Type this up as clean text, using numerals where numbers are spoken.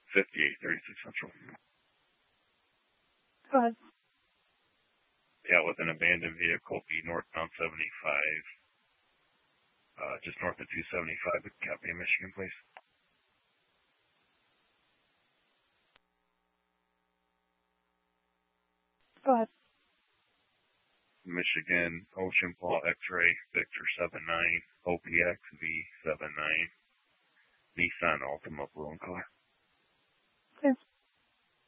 5836 Central. Go ahead. Yeah, with an abandoned vehicle, be northbound 75, just north of 275 at Cape, Michigan, please. Go ahead. Michigan, Ocean Paul X-Ray, Victor 79, OPX V79, Nissan Altima blue in color.